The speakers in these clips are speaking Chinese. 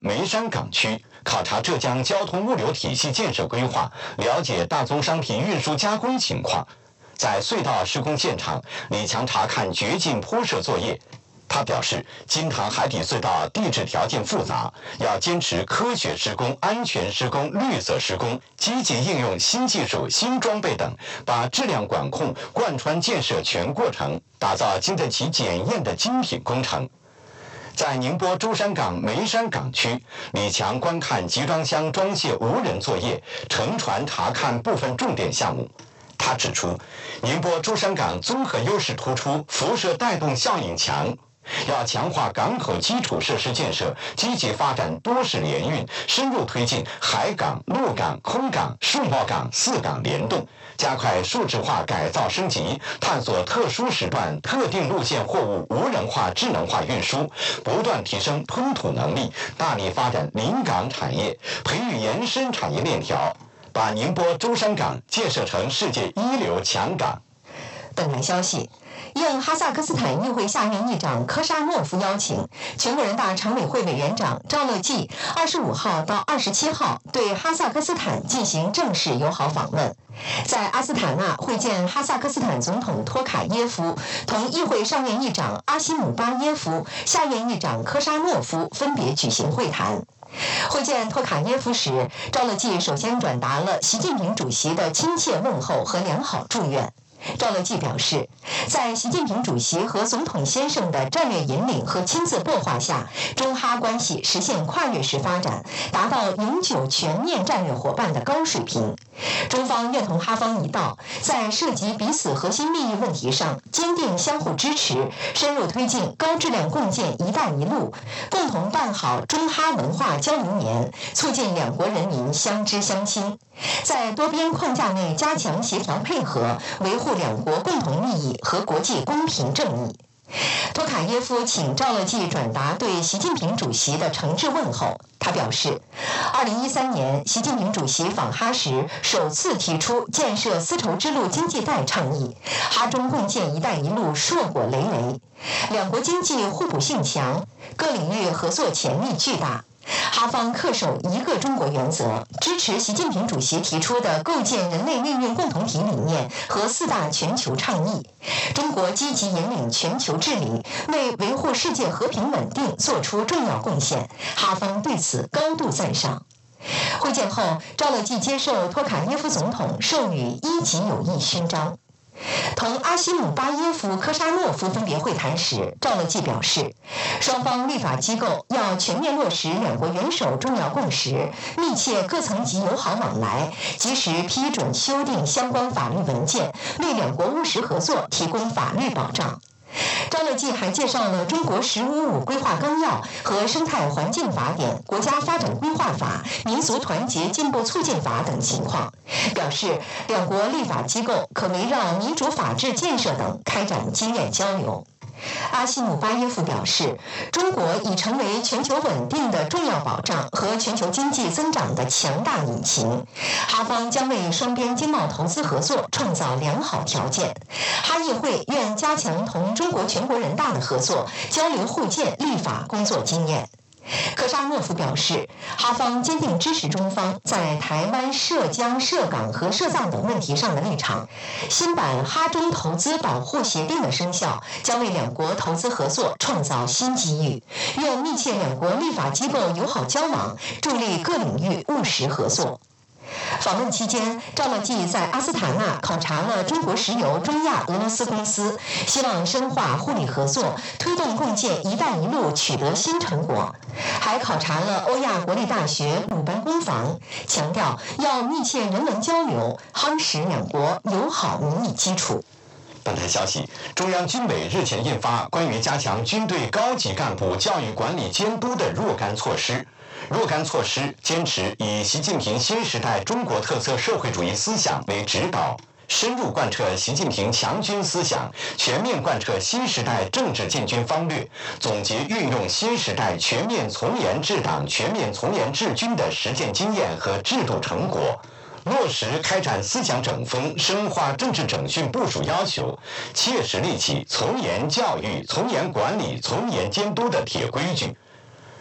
眉山港区，考察浙江交通物流体系建设规划，了解大宗商品运输加工情况。在隧道施工现场，李强查看掘进铺设作业。他表示，金塘海底隧道地质条件复杂，要坚持科学施工、安全施工、绿色施工，积极应用新技术、新装备等，把质量管控贯穿建设全过程，打造经得起检验的精品工程。在宁波舟山港眉山港区，李强观看集装箱装卸无人作业，乘船查看部分重点项目。他指出，宁波舟山港综合优势突出，辐射带动效应强。要强化港口基础设施建设，积极发展多式联运，深入推进海港、陆港、空港、数贸港4港联动，加快数字化改造升级，探索特殊时段、特定路线货物无人化、智能化运输，不断提升吞吐能力，大力发展临港产业，培育延伸产业链条，把宁波舟山港建设成世界一流强港。 本台消息，应哈萨克斯坦议会下院议长科沙诺夫邀请，全国人大常委会委员长赵乐际25号到27号对哈萨克斯坦进行正式友好访问，在阿斯塔纳会见哈萨克斯坦总统托卡耶夫，同议会上院议长阿西姆巴耶夫、下院议长科沙诺夫分别举行会谈。会见托卡耶夫时，赵乐际首先转达了习近平主席的亲切问候和良好祝愿。赵乐际表示，在习近平主席和总统先生的战略引领和亲自擘画下，中哈关系实现跨越式发展，达到永久全面战略伙伴的高水平。中方愿同哈方一道，在涉及彼此核心利益问题上坚定相互支持，深入推进高质量共建“一带一路”，共同办好中哈文化交流年，促进两国人民相知相亲。在多边框架内加强协调配合，维护两国共同利益和国际公平正义。托卡耶夫请赵乐际转达对习近平主席的诚挚问候。他表示，2013年习近平主席访哈时首次提出建设丝绸之路经济带倡议，哈中共建“一带一路”硕果累累，两国经济互补性强，各领域合作潜力巨大。哈方恪守一个中国原则，支持习近平主席提出的构建人类命运共同体理念和4大全球倡议。中国积极引领全球治理，为维护世界和平稳定做出重要贡献，哈方对此高度赞赏。会见后，赵乐际接受托卡耶夫总统授予1级友谊勋章。同阿西姆巴耶夫、科沙诺夫分别会谈时，赵乐际表示，双方立法机构要全面落实两国元首重要共识，密切各层级友好往来，及时批准修订相关法律文件，为两国务实合作提供法律保障。赵乐际还介绍了中国“十五五”规划纲要和生态环境法典、国家发展规划法、民族团结进步促进法等情况，表示两国立法机构可围绕民主法治建设等开展经验交流。阿西姆巴耶夫表示，中国已成为全球稳定的重要保障和全球经济增长的强大引擎，哈方将为双边经贸投资合作创造良好条件。哈议会愿加强同中国全国人大的合作，交流互鉴立法工作经验。科沙诺夫表示，哈方坚定支持中方在台湾、涉疆、涉港和涉藏等问题上的立场。新版哈中投资保护协定的生效，将为两国投资合作创造新机遇。愿密切两国立法机构友好交往，助力各领域务实合作。访问期间，赵乐际在阿斯塔纳考察了中国石油中亚俄罗斯公司，希望深化互利合作，推动共建“一带一路”取得新成果。还考察了欧亚国立大学鲁班工坊，强调要密切人文交流，夯实两国友好民意基础。 本台消息，中央军委日前印发关于加强军队高级干部教育管理监督的若干措施。若干措施坚持以习近平新时代中国特色社会主义思想为指导，深入贯彻习近平强军思想，全面贯彻新时代政治建军方略，总结运用新时代全面从严治党、全面从严治军的实践经验和制度成果，落实开展思想整风、深化政治整训部署要求，切实立起从严教育、从严管理、从严监督的铁规矩。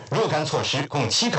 若干措施共7个。